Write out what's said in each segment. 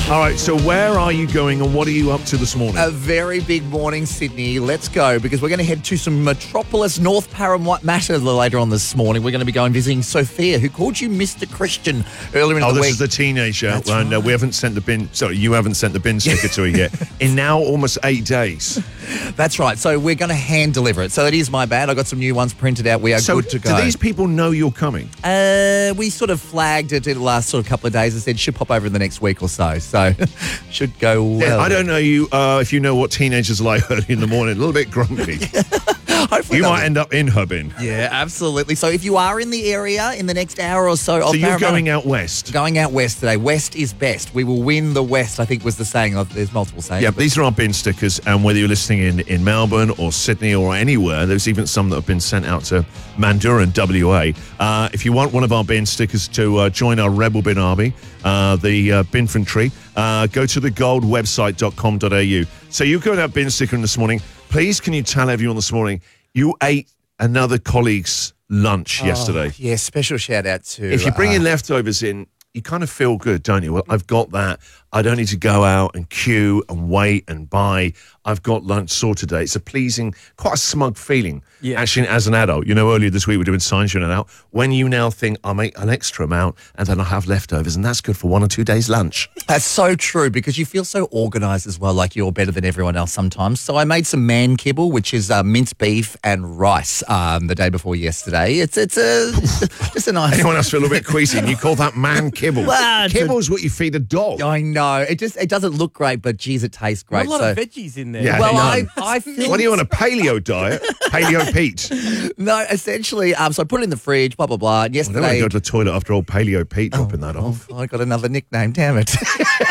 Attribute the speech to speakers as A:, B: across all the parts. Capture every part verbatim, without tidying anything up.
A: All right, so where are you going and what are you up to this morning?
B: A very big morning, Sydney. Let's go, because we're going to head to some Metropolis, North Parramatta later on this morning. We're going to be going visiting Sophia, who called you Mister Christian earlier in
A: oh,
B: the
A: week. Oh,
B: week.
A: this is the teenager,
B: That's
A: and uh,
B: right.
A: we haven't sent the bin. Sorry, you haven't sent the bin sticker to her yet. In now almost eight days.
B: That's right. So we're going to hand deliver it. So that is my bad. I got some new ones printed out. We are
A: So
B: good to go.
A: do these people know you're coming?
B: Uh, we sort of flagged it in the last sort of couple of days and said should pop over in the next week or so. So should go well.
A: I don't know you uh, if you know what teenagers are like early in the morning. A little bit grumpy.
B: Hopefully
A: You
B: they'll
A: might
B: be-
A: end up in her bin.
B: Yeah, absolutely. So if you are in the area in the next hour or so,
A: So you're going out west.
B: Going out west today. West is best. We will win the West, I think was the saying. Of, there's multiple sayings.
A: Yeah,
B: but-
A: these are our bin stickers, and whether you're listening in, in Melbourne or Sydney or anywhere, there's even some that have been sent out to Mandurah and W A. Uh, if you want one of our bin stickers to uh, join our Rebel Bin Army, uh, the uh, Binfantry, uh, go to the gold website dot com dot a u. So you got that bin sticker in this morning. Please, can you tell everyone this morning you ate another colleague's lunch yesterday?
B: Oh, yeah, special shout out to...
A: If you bring
B: uh,
A: in leftovers in, you kind of feel good, don't you? Well, I've got that. I don't need to go out and queue and wait and buy. I've got lunch sorted today. It's a pleasing, quite a smug feeling,
C: Yeah.
A: actually, as an adult. You know, earlier this week we were doing science unit out. When you now think, I'll make an extra amount and then I'll have leftovers, and that's good for one or two days' lunch.
B: That's so true, because you feel so organised as well, like you're better than everyone else sometimes. So I made some man kibble, which is uh, minced beef and rice um, the day before yesterday. It's it's a just a nice...
A: Anyone else feel a bit queasy and you call that man kibble?
B: Well, it's a-
A: Kibble is what you feed a dog.
B: I know. It just it doesn't look great, but geez, it tastes great.
C: a lot
B: so,
C: of veggies in there.
A: Yeah,
B: well, I,
A: none.
B: I feel...
A: What are you on, a paleo diet? Paleo Pete.
B: No, essentially, um, so I put it in the fridge, blah, blah, blah. And
A: I don't want to
B: yesterday...
A: go to the toilet after old Paleo Pete dropping that
B: Oh,
A: off.
B: I got another nickname, damn it.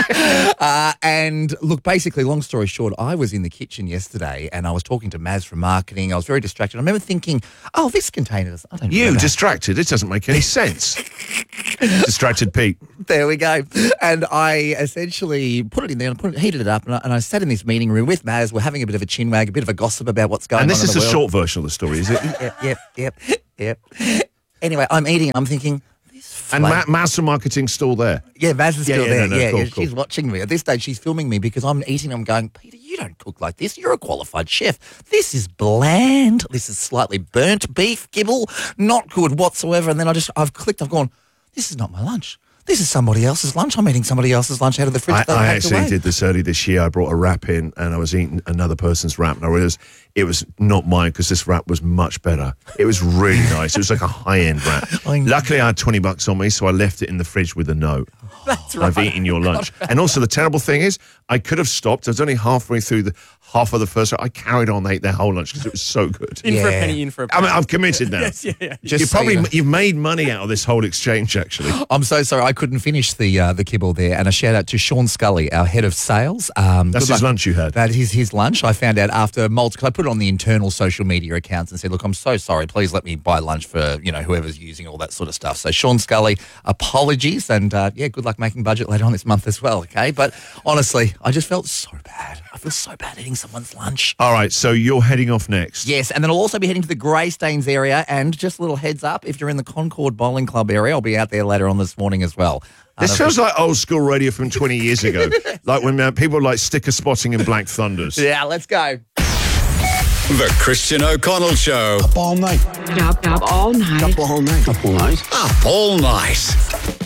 B: uh, and look, basically, long story short, I was in the kitchen yesterday and I was talking to Maz from marketing. I was very distracted. I remember thinking, oh, this container, I don't
A: You
B: remember.
A: distracted? It doesn't make any sense. Distracted Pete.
B: There we go. And I essentially put it in there and put it, heated it up. And I, and I sat in this meeting room with Maz. We're having a bit of a chin wag, a bit of a gossip about what's going
A: And
B: on
A: this
B: in
A: is
B: the
A: the
B: world.
A: short version of the story, is it?
B: Yep, yep, yep, yep. Anyway, I'm eating. I'm thinking, this
A: And
B: flat-
A: Ma- Master Marketing's still there.
B: Yeah, Maz is
A: Yeah,
B: still
A: yeah,
B: there.
A: no, no,
B: yeah,
A: cool,
B: yeah,
A: cool.
B: she's watching me. At this stage, she's filming me because I'm eating. I'm going, Peter, you don't cook like this. You're a qualified chef. This is bland. This is slightly burnt beef kibble. Not good whatsoever. And then I just, I've clicked. I've gone, this is not my lunch. This is somebody else's lunch. I'm eating somebody else's lunch out of the fridge.
A: I,
B: that they
A: I
B: packed
A: actually
B: away.
A: did this early this year. I brought a wrap in and I was eating another person's wrap. And I realized it was not mine because this wrap was much better. It was really nice. It was like a high-end wrap.
B: I know.
A: Luckily, I had twenty bucks on me, so I left it in the fridge with a note.
C: That's right.
A: I've eaten your lunch. And also, the terrible thing is, I could have stopped. I was only halfway through the half of the first round. I carried on, ate their whole lunch because it was so good.
C: In for a
B: Yeah.
C: penny, in for a
A: I
C: penny.
A: mean, I've committed now.
C: Yes, yeah, yeah.
B: Just
A: You've
B: so
A: probably
B: you know.
A: you've made money out of this whole exchange, actually.
B: I'm so sorry. I couldn't finish the uh, the kibble there. And a shout out to Sean Scully, our head of sales. Um,
A: That's
B: good
A: his
B: luck-
A: lunch you had.
B: That is his lunch. I found out after multiple. I put it on the internal social media accounts and said, "Look, I'm so sorry. Please let me buy lunch for you know whoever's using all that sort of stuff." So Sean Scully, apologies, and uh, yeah, good luck making budget later on this month as well. Okay, but honestly, I just felt so bad. I feel so bad eating someone's lunch.
A: All right, so you're heading off next.
B: Yes, and then I'll also be heading to the Greystanes area. And just a little heads up, if you're in the Concord Bowling Club area, I'll be out there later on this morning as well. Uh,
A: This feels like old school radio from twenty years ago. Like when uh, people like sticker spotting in Black Thunders.
B: yeah, let's go.
D: The Christian O'Connell Show.
E: Up all night.
F: Up, up all night.
E: Up all night. Up all night.
D: Up all night.